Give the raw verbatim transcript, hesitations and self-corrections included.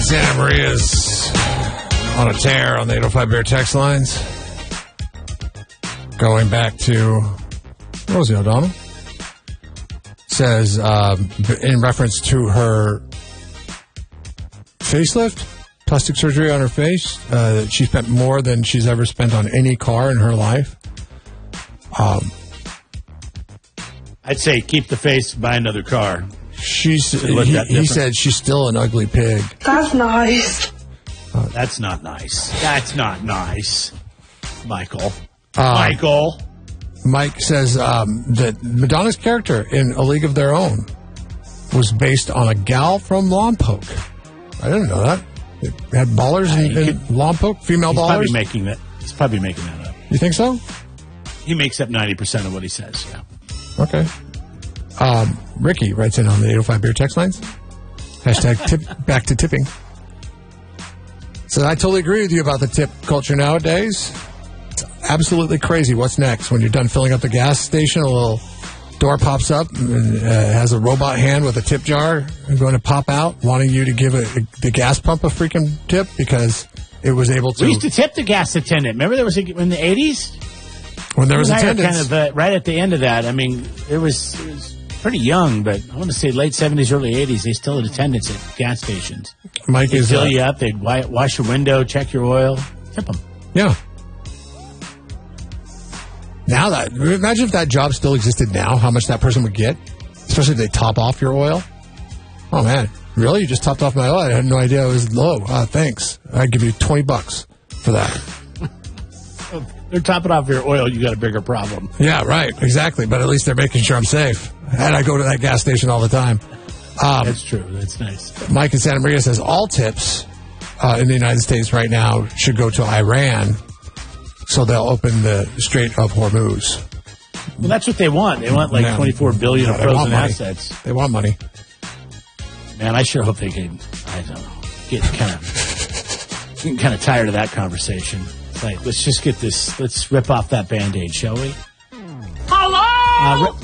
Santa Maria's on a tear on the eight oh five Bear text lines. Going back to Rosie O'Donnell. Says, um, in reference to her facelift, plastic surgery on her face, uh, that she spent more than she's ever spent on any car in her life. Um, I'd say keep the face, buy another car. She's. He, he said she's still an ugly pig. That's nice. Uh, That's not nice. That's not nice, Michael. Uh, Michael. Mike says um, that Madonna's character in A League of Their Own was based on a gal from Lompoc. I didn't know that. It had ballers in, in Lompoc, female he's ballers. Probably making that. He's probably making that up. You think so? He makes up ninety percent of what he says. Yeah. Okay. Um, Ricky writes in on the eight oh five Beer text lines. Hashtag tip, back to tipping. So I totally agree with you about the tip culture nowadays. It's absolutely crazy. What's next? When you're done filling up the gas station, a little door pops up and uh, has a robot hand with a tip jar going to pop out, wanting you to give a, a, the gas pump a freaking tip because it was able to. We used to tip the gas attendant. Remember there was a, in the eighties? When there was attendants. attendance. Kind of uh, right at the end of that. I mean, it was, it was pretty young, but I want to say late seventies, early eighties. They still had attendants at gas stations. Mike they'd is fill uh, you up. They'd wash your window, check your oil, tip them. Yeah. Now that imagine if that job still existed now, how much that person would get, especially if they top off your oil. Oh man, really? You just topped off my oil? I had no idea it was low. Uh, thanks. I'd give you twenty bucks for that. They're topping off your oil, you got a bigger problem. Yeah, right. Exactly. But at least they're making sure I'm safe. And I go to that gas station all the time. Um, That's true. That's nice. Mike in Santa Maria says all tips uh, in the United States right now should go to Iran, so they'll open the Strait of Hormuz. Well, that's what they want. They want like yeah. twenty-four billion dollars yeah, of frozen money. assets. They want money. Man, I sure hope they can, I don't know, get kind of, getting kind of tired of that conversation. It's like, let's just get this, let's rip off that Band-Aid, shall we? Hello? Uh, rip,